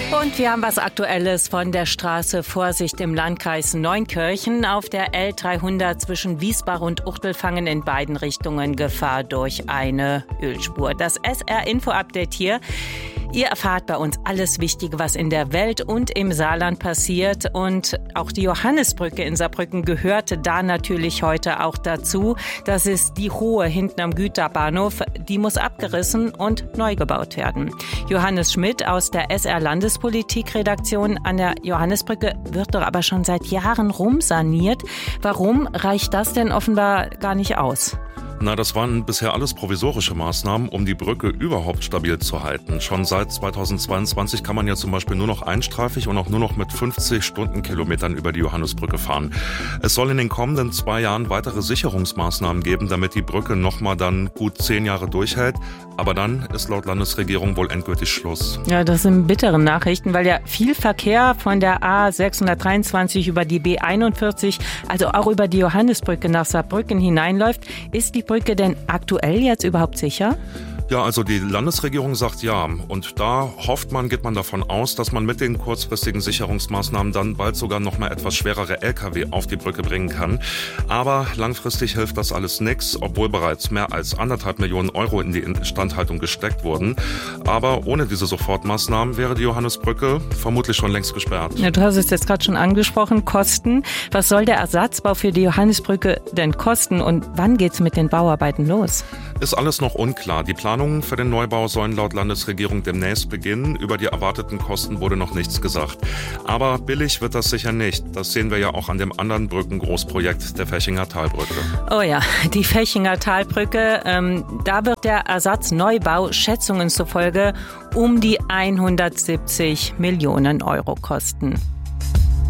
Und wir haben was Aktuelles von der Straße Vorsicht im Landkreis Neunkirchen. Auf der L300 zwischen Wiesbach und Uchtelfangen in beiden Richtungen Gefahr durch eine Ölspur. Das SR-Info-Update hier. Ihr erfahrt bei uns alles Wichtige, was in der Welt und im Saarland passiert. Und auch die Johannisbrücke in Saarbrücken gehörte da natürlich heute auch dazu. Das ist die hohe hinten am Güterbahnhof. Die muss abgerissen und neu gebaut werden. Johannes Schmidt aus der SR-Landespolitik-Redaktion an der Johannisbrücke wird doch aber schon seit Jahren rumsaniert. Warum reicht das denn offenbar gar nicht aus? Na, das waren bisher alles provisorische Maßnahmen, um die Brücke überhaupt stabil zu halten. Schon seit 2022 kann man ja zum Beispiel nur noch einstreifig und auch nur noch mit 50 Stundenkilometern über die Johannisbrücke fahren. Es soll in den kommenden 2 Jahren weitere Sicherungsmaßnahmen geben, damit die Brücke nochmal dann gut 10 Jahre durchhält. Aber dann ist laut Landesregierung wohl endgültig Schluss. Ja, das sind bittere Nachrichten, weil ja viel Verkehr von der A623 über die B41, also auch über die Johannisbrücke nach Saarbrücken hineinläuft. Ist die Brücke denn aktuell jetzt überhaupt sicher? Ja, also die Landesregierung sagt ja. Und da geht man davon aus, dass man mit den kurzfristigen Sicherungsmaßnahmen dann bald sogar noch mal etwas schwerere Lkw auf die Brücke bringen kann. Aber langfristig hilft das alles nichts, obwohl bereits mehr als 1,5 Millionen Euro in die Instandhaltung gesteckt wurden. Aber ohne diese Sofortmaßnahmen wäre die Johannisbrücke vermutlich schon längst gesperrt. Ja, du hast es jetzt gerade schon angesprochen, Kosten. Was soll der Ersatzbau für die Johannisbrücke denn kosten und wann geht's mit den Bauarbeiten los? Ist alles noch unklar. Die Planungen für den Neubau sollen laut Landesregierung demnächst beginnen. Über die erwarteten Kosten wurde noch nichts gesagt. Aber billig wird das sicher nicht. Das sehen wir ja auch an dem anderen Brückengroßprojekt der Fechinger Talbrücke. Oh ja, die Fechinger Talbrücke. Da wird der Ersatzneubau Schätzungen zufolge um die 170 Millionen Euro kosten.